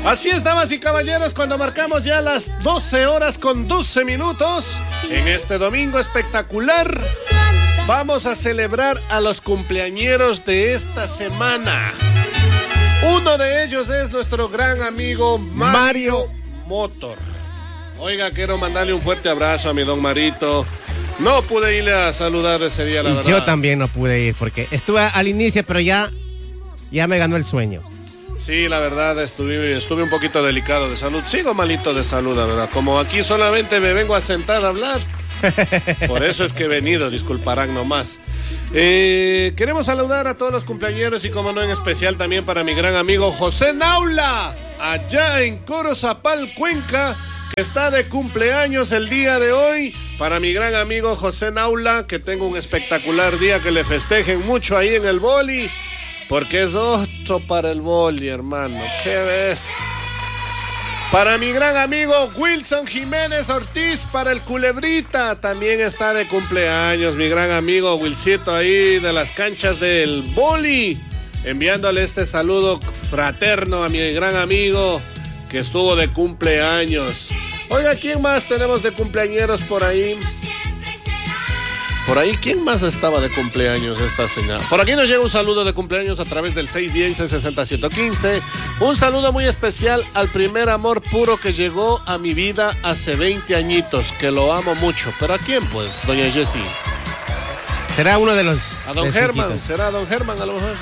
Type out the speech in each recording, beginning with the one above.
Así es, damas y caballeros, cuando marcamos ya las 12 horas con 12 minutos, en este domingo espectacular, vamos a celebrar a los cumpleañeros de esta semana. Uno de ellos es nuestro gran amigo Mario Motor. Oiga, quiero mandarle un fuerte abrazo a mi don Marito. No pude irle a saludar ese día, la verdad. Yo también no pude ir porque estuve al inicio, pero ya me ganó el sueño. Sí, la verdad, estuve un poquito delicado de salud. Sigo malito de salud, la verdad. Como aquí solamente me vengo a sentar a hablar. Por eso es que he venido, disculparán nomás. Queremos saludar a todos los cumpleañeros y como no, en especial también para mi gran amigo José Naula, allá en Corozapal, Cuenca, que está de cumpleaños el día de hoy. Para mi gran amigo José Naula, que tenga un espectacular día, que le festejen mucho ahí en el boli. Porque es otro para el boli, hermano. ¿Qué ves? Para mi gran amigo Wilson Jiménez Ortiz, para el Culebrita, también está de cumpleaños. Mi gran amigo Wilcito ahí de las canchas del boli. Enviándole este saludo fraterno a mi gran amigo que estuvo de cumpleaños. Oiga, ¿quién más tenemos de cumpleañeros por ahí? Por ahí, ¿quién más estaba de cumpleaños esta semana? Por aquí nos llega un saludo de cumpleaños a través del 610-60115. Un saludo muy especial al primer amor puro que llegó a mi vida hace 20 añitos, que lo amo mucho. ¿Pero a quién, pues, doña Jessie? Será uno de los... A don Germán, será don Germán a lo mejor.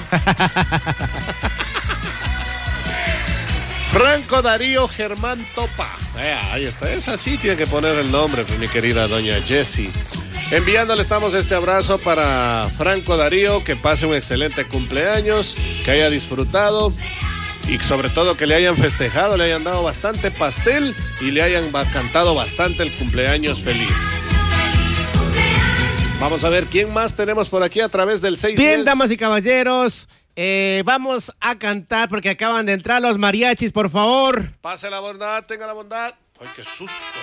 Franco Darío Germán Topa. Ahí está, es así, tiene que poner el nombre, pues, mi querida doña Jessie. Enviándole estamos este abrazo para Franco Darío, que pase un excelente cumpleaños, que haya disfrutado y sobre todo que le hayan festejado, le hayan dado bastante pastel y le hayan cantado bastante el cumpleaños feliz. Vamos a ver quién más tenemos por aquí a través del 610. Bien, damas y caballeros, vamos a cantar porque acaban de entrar los mariachis, por favor. Pase la bondad, tenga la bondad. Ay, qué susto.